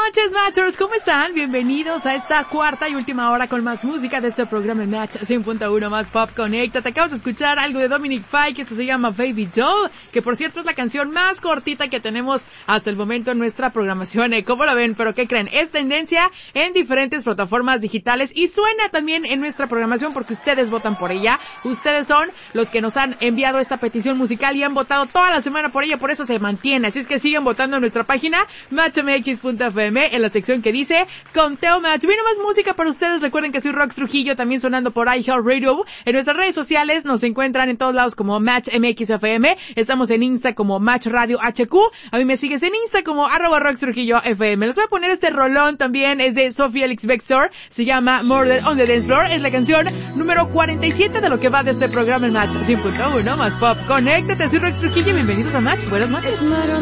noches, Matchers, ¿cómo están? Bienvenidos a esta cuarta y última hora con más música de este programa en Match 100.1 más Pop Connecta. Te acabas de escuchar algo de Dominic Fike, que esto se llama Baby Doll, que por cierto es la canción más cortita que tenemos hasta el momento en nuestra programación. ¿Cómo la ven? ¿Pero qué creen? Es tendencia en diferentes plataformas digitales y suena también en nuestra programación porque ustedes votan por ella. Ustedes son los que nos han enviado esta petición musical y han votado toda la semana por ella, por eso se mantiene. Así es que siguen votando en nuestra página matchmx.fm en la sección que dice Conteo Match. Viene más música para ustedes. Recuerden que soy Rox Trujillo, también sonando por iHeartRadio. En nuestras redes sociales nos encuentran en todos lados como Match MXFM. Estamos en Insta como Match Radio HQ. A mí me sigues en Insta como @Rox Trujillo FM. Les voy a poner este rolón también, es de Sophie Elix Bextor. Se llama Murder on the Dance Floor. Es la canción número 47 de lo que va de este programa en Match 100.1 más Pop. Conéctate, soy Rox Trujillo. Bienvenidos a Match. Buenas noches.